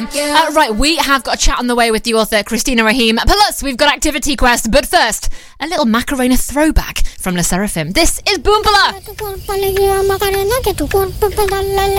Right, we have got a chat on the way with the author Christina Rahim. Plus, we've got Activity Quest. But first, a little Macarena throwback from Le Seraphim. This is Boompala.